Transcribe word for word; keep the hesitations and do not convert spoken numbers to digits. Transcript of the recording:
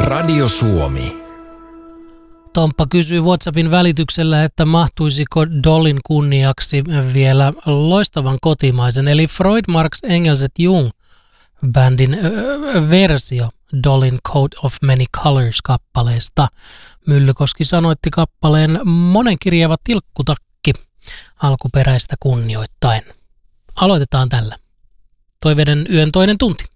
Radio Suomi. Tomppa kysyy WhatsAppin välityksellä, että mahtuisiko Dollin kunniaksi vielä loistavan kotimaisen, eli Freud, Marx, Engels et Jung bändin ö, versio Dollin Coat of Many Colors-kappaleesta. Myllykoski sanoitti kappaleen monenkirjava tilkkutakki alkuperäistä kunnioittaen. Aloitetaan tällä. Toiveiden yön toinen tunti.